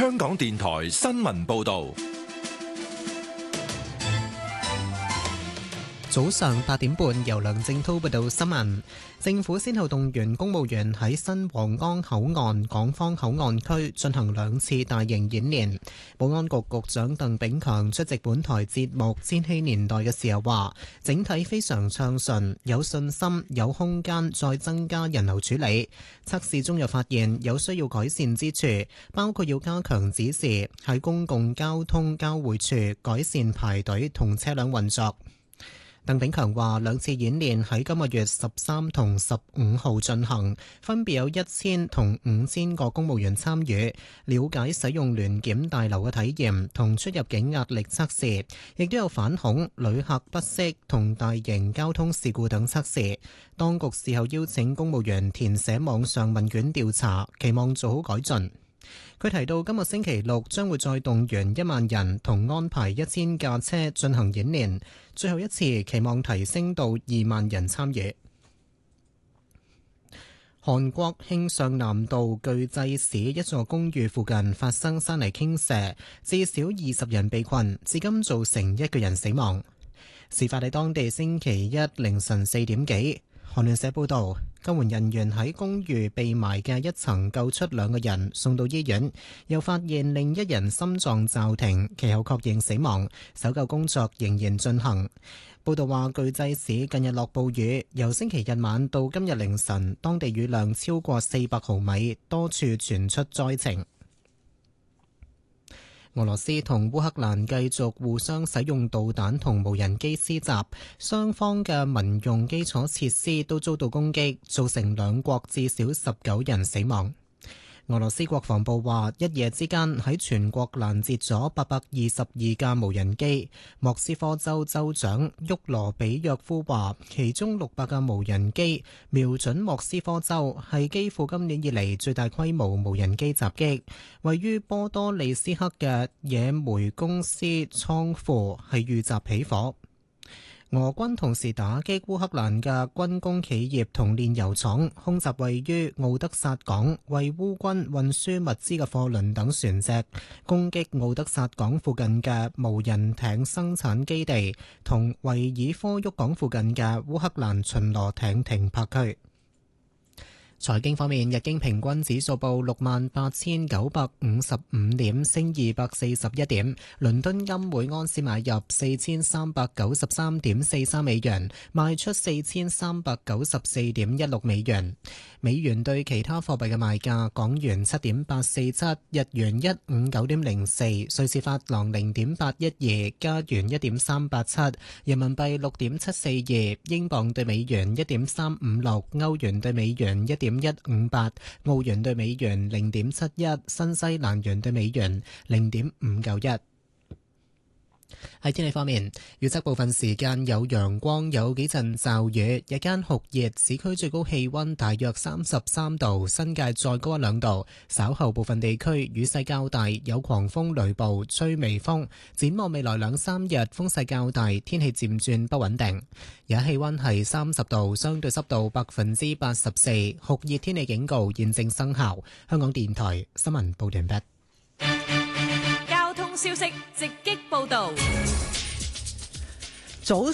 香港電台新聞報道。 早上8點半，由梁正濤報道新聞。政府先後動員公務員喺新皇崗口岸、港方口岸區進行2次大型演練。保安局局長鄧炳強出席本台節目《千禧年代》嘅時候話，整體非常暢順，有信心有空間再增加人流處理。測試中又發現有需要改善之處，包括要加強指示喺公共交通交匯處改善排隊同車輛運作。鄧炳強話，2次演練喺今個月13同15號進行，分別有1000同5000個公務員參與，了解使用聯檢大樓嘅體驗同出入境壓力測試，亦都有反恐、旅客不適同大型交通事故等測試。當局事後邀請公務員填寫網上問卷調查，期望做好改進。佢提到今個星期六將會再動員1萬人同安排1000架車進行演練，最後一次期望提升到2萬人參與。韓國慶尚南道具濟市一座公寓附近發生山泥傾瀉，至少20人被困，至今造成1個人死亡。事發喺當地星期一凌晨4點幾。韓聯社報道，救援人員喺公寓被埋嘅一層救出2個人，送到醫院，又發現另一人心臟驟停，其後確認死亡。搜救工作仍然進行。報道話，具濟市近日落暴雨，由星期日晚到今日凌晨，當地雨量超過400毫米，多處傳出災情。俄羅斯同烏克蘭繼續互相使用導彈同無人機施襲，雙方嘅民用基礎設施都遭到攻擊，造成兩國至少19人死亡。俄羅斯國防部話，一夜之間喺全國攔截咗822架無人機。莫斯科州州長沃羅比約夫話，其中600架無人機瞄準莫斯科州，係基輔今年以嚟最大規模無人機襲擊。位於波多利斯克嘅野煤公司倉庫係遇襲起火。俄軍同時打擊烏克蘭嘅軍工企業同煉油廠，空襲位於奧德薩港為烏軍運輸物資嘅貨輪等船隻，攻擊奧德薩港附近嘅無人艇生產基地同維爾科沃港附近嘅烏克蘭巡邏艇停泊區。財經方面，日經平均指數報68,955點，升241點。倫敦金每盎司買入4393.43美元，賣出4394.16美元。美元對其他貨幣嘅賣價：港元7.847，日元159.04，瑞士法郎0.812，加元1.387，人民幣6.742，英鎊對美元1.356，歐元對美元1.158，澳元對美元0.71，新西蘭元對美元0.591。喺天氣方面，預測部分時間有陽光，有幾陣驟雨，日間酷熱，市區最高氣溫大約33度，新界再高1-2度。稍後部分地區雨勢較大，有狂風雷暴，吹微風。展望未來2-3日，風勢較大，天氣漸轉不穩定。而家氣溫係30度，相對濕度84%，酷熱天氣警告現正生效。香港電台新聞報完畢。 消息直擊報道。 早